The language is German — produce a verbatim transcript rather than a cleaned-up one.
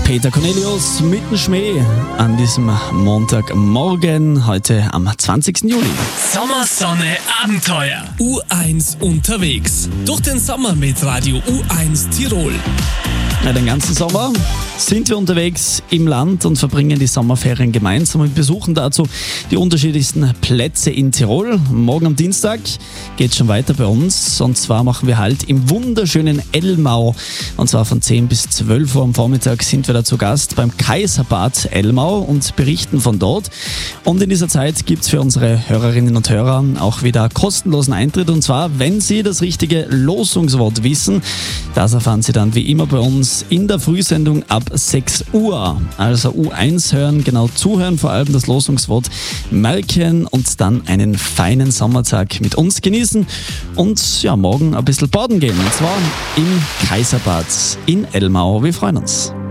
Peter Cornelius mit dem Schmäh an diesem Montagmorgen, heute am zwanzigsten Juli. Sommersonne Abenteuer. U eins unterwegs. Durch den Sommer mit Radio U eins Tirol. Ja, den ganzen Sommer sind wir unterwegs im Land und verbringen die Sommerferien gemeinsam und besuchen dazu die unterschiedlichsten Plätze in Tirol. Morgen am Dienstag geht es schon weiter bei uns und zwar machen wir Halt im wunderschönen Elmau und zwar von zehn bis zwölf Uhr am Vormittag sind wir da zu Gast beim Kaiserbad Elmau und berichten von dort. Und in dieser Zeit gibt es für unsere Hörerinnen und Hörer auch wieder kostenlosen Eintritt und zwar, wenn Sie das richtige Losungswort wissen. Das erfahren Sie dann wie immer bei uns in der Frühsendung ab sechs Uhr. Also U eins hören, genau zuhören, vor allem das Losungswort merken und dann einen feinen Sommertag mit uns genießen und ja, morgen ein bisschen baden gehen. Und zwar im Kaiserbad in Elmau. Wir freuen uns.